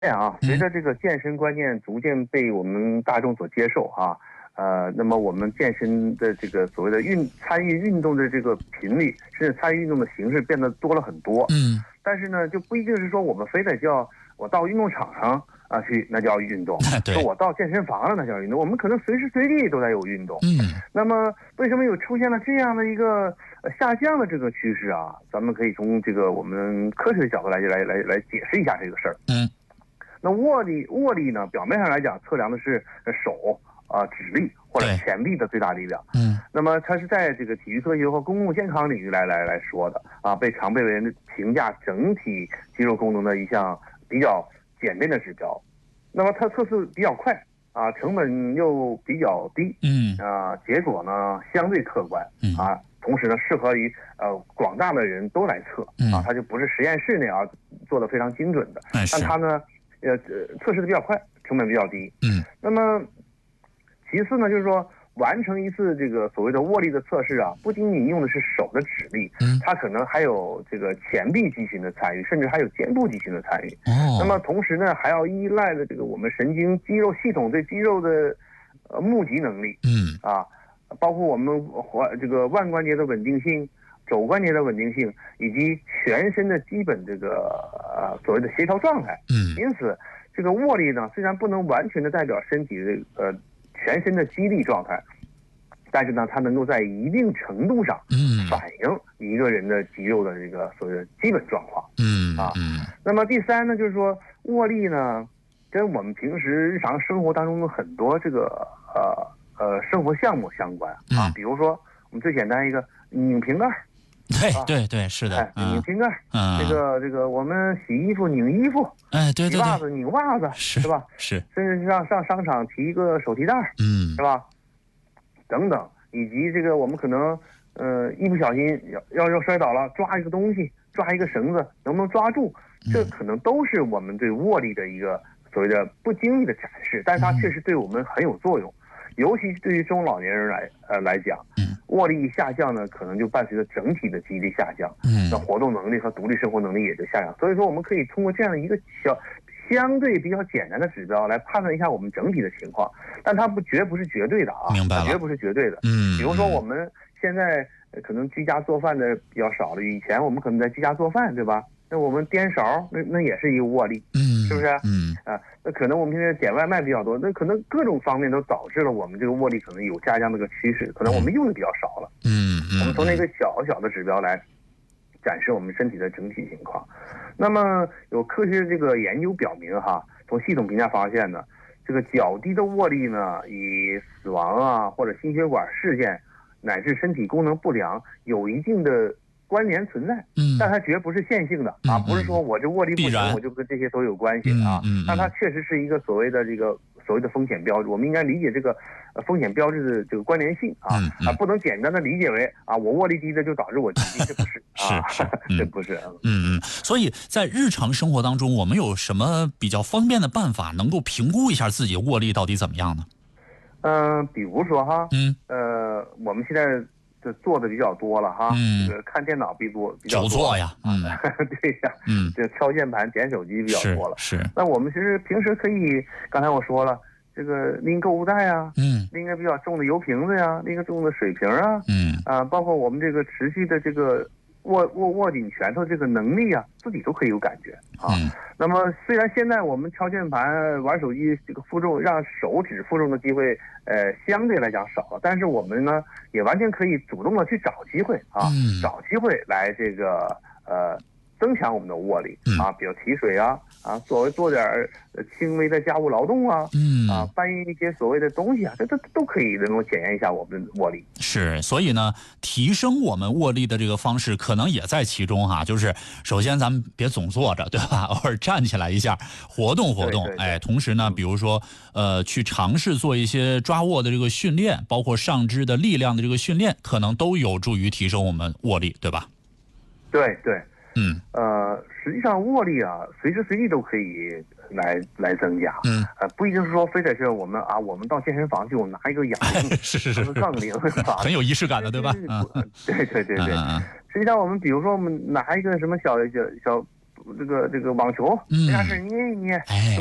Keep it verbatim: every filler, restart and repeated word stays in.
这样啊，随着这个健身观念逐渐被我们大众所接受啊，呃，那么我们健身的这个所谓的运参与运动的这个频率，甚至参与运动的形式变得多了很多。 嗯， 但是呢，就不一定是说我们非得叫我到运动场上啊去，那叫运动； 对， 说我到健身房了，那叫运动。我们可能随时随地都在有运动。 嗯， 那么为什么有出现了这样的一个呃下降的这个趋势啊？咱们可以从这个我们科学的角度来来来来解释一下这个事儿。 嗯。 那握力握力呢，表面上来讲测量的是手啊、呃、指力或者前臂的最大力量。 嗯。那么它是在这个体育科学和公共健康领域来来来说的啊，被常被人评价整体肌肉功能的一项比较简便的指标。那么它测试比较快啊，成本又比较低。 嗯。 啊，结果呢相对客观。 嗯。 啊，同时呢适合于呃广大的人都来测。 嗯。 啊，它就不是实验室那样做的非常精准的。 哎、 但它呢。呃，测试的比较快，成本比较低。 嗯， 那么其次呢，就是说完成一次这个所谓的握力的测试啊，不仅仅用的是手的指力， 嗯， 它可能还有这个前臂肌群的参与，甚至还有肩部肌群的参与。 哦， 那么同时呢，还要依赖的这个我们神经肌肉系统对肌肉的呃募集能力。 嗯， 啊，包括我们环这个腕关节的稳定性。肘关节的稳定性以及全身的基本这个呃所谓的协调状态。 嗯， 因此这个握力呢，虽然不能完全的代表身体的呃全身的肌力状态，但是呢，它能够在一定程度上嗯反映一个人的肌肉的这个所谓的基本状况。 嗯啊， 嗯， 那么第三呢，就是说握力呢，跟我们平时日常生活当中的很多这个呃呃生活项目相关啊， 嗯、 比如说我们最简单一个拧瓶盖。 对对对，是的， 哎，拧瓶盖， 嗯， 这个这个，我们洗衣服拧衣服， 哎，对对对， 洗袜子拧袜子， 是是吧？ 是， 甚至上上商场提一个手提袋， 嗯， 是吧？等等，以及这个我们可能呃一不小心要要要摔倒了，抓一个东西，抓一个绳子，能不能抓住？这可能都是我们对握力的一个所谓的不经意的展示，但是它确实对我们很有作用。尤其对于中老年人来呃来讲， 嗯， 握力下降呢，可能就伴随着整体的肌力下降， 嗯， 那活动能力和独立生活能力也就下降。所以说，我们可以通过这样的一个小、相对比较简单的指标来判断一下我们整体的情况，但它不绝不是绝对的啊， 明白了， 绝不是绝对的。 嗯， 比如说我们现在可能居家做饭的比较少了，以前我们可能在居家做饭，对吧？那我们颠勺，那那也是一个握力， 嗯， 是不是？ 嗯啊，那可能我们现在点外卖比较多，那可能各种方面都导致了我们这个握力可能有下降的一个趋势，可能我们用的比较少了。 嗯嗯， 我们从那个小小的指标来展示我们身体的整体情况。那么有科学这个研究表明哈，从系统评价发现呢，这个较低的握力呢，与死亡啊或者心血管事件乃至身体功能不良有一定的关联存在， 嗯， 但它绝不是线性的啊，不是说我这握力不行，我就跟这些都有关系啊， 嗯， 但它确实是一个所谓的这个所谓的风险标志，我们应该理解这个风险标志的这个关联性啊，啊，不能简单的理解为啊，我握力低的就导致我疾病，这不是啊， 是是， 这不是， 嗯嗯，所以在日常生活当中，我们有什么比较方便的办法，能够评估一下自己握力到底怎么样呢？ 嗯、呃，比如说哈， 嗯， 呃，我们现在。这做的比较多了哈， 嗯， 这个看电脑比多比较多， 久坐呀，嗯， 对呀， 嗯， 这敲键盘、点手机比较多了， 是。是那我们其实平时可以，刚才我说了，这个拎购物袋啊， 嗯， 拎个比较重的油瓶子呀，拎个重的水瓶啊， 嗯， 啊，包括我们这个持续的这个握握握紧拳头这个能力啊，自己都可以有感觉啊。 嗯、 那么虽然现在我们敲键盘、玩手机这个负重让手指负重的机会，呃，相对来讲少了，但是我们呢也完全可以主动的去找机会啊， 嗯、 找机会来这个呃增强我们的握力啊，比如提水啊啊，作为做点轻微的家务劳动啊， 嗯啊，搬运一些所谓的东西啊，这都都可以能够检验一下我们的握力。 是，所以呢，提升我们握力的这个方式可能也在其中哈。就是首先咱们别总坐着，对吧？偶尔站起来一下，活动活动。 对对对， 哎，同时呢，比如说呃，去尝试做一些抓握的这个训练，包括上肢的力量的这个训练，可能都有助于提升我们握力，对吧？ 对对。 嗯， 呃，实际上握力啊，随时随地都可以来来增加。 嗯， 呃，不一定是说非得是我们啊，我们到健身房去，我们拿一个哑铃， 是是是， 杠铃， 很有仪式感的，对吧？ 嗯，对对对对。 嗯嗯、 实际上，我们比如说，我们拿一个什么小小小这个这个网球，没啥事捏一捏， 哎。